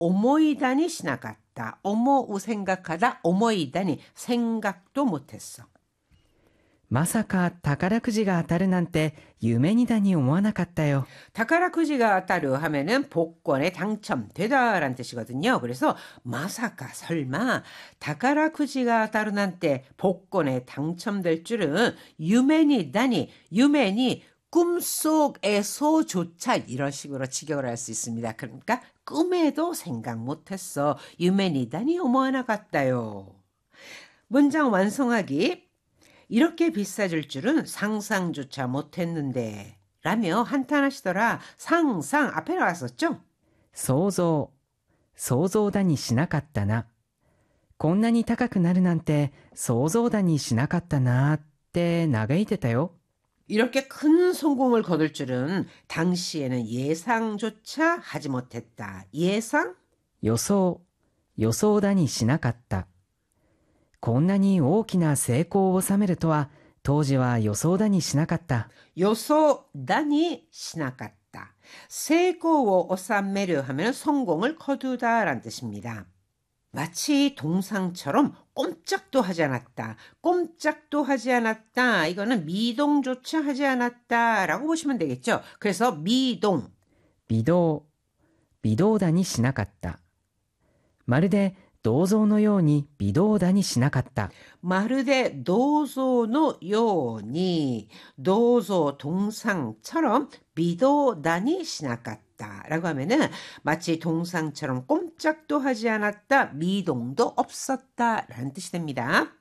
오모이다니 시나갔다. 오모우 생각하다. 오모이다니 생각도 못했어. まさか宝くじが当たるなんて夢にだに思わなかったよ。 다카라쿠지가 따르 하면은 복권에 당첨되다라는 뜻이거든요. 그래서 마사카 설마 다카라쿠지가 따르난때 복권에 당첨될 줄은 유메니다니 유메니 꿈속에서조차 이런 식으로 직역을 할 수 있습니다. 그러니까 꿈에도 생각 못했어. 유메니다니 오모하나 같다요. 문장 완성하기. 이렇게 비싸질 줄은 상상조차 못했는데 라며 한탄하시더라. 상상 앞에 나왔었죠? 想像だにしなかったな。こんなに高くなるなんて想像だにしなかったなって嘆いてたよ。 이렇게 큰 성공을 거둘 줄은 당시에는 예상조차 하지 못했다. 예상? 予想だにしなかった。こんなに大きな成功を収めるとは当時は予想だにしなかった。 요소다니 시나갔다. 세고を 収める 하면 성공을 거두다라는 뜻입니다. 마치 동상처럼 꼼짝도 하지 않았다. 꼼짝도 하지 않았다. 이거는 미동조차 하지 않았다라고 보시면 되겠죠. 그래서 미동. 微動だにしなかった。まるで銅像のように微動だにしなかった。 마르데 도소노 요니 도소 동상처럼 미도다니 시나갔다 라고 하면은 마치 동상처럼 꼼짝도 하지 않았다 미동도 없었다 라는 뜻이 됩니다.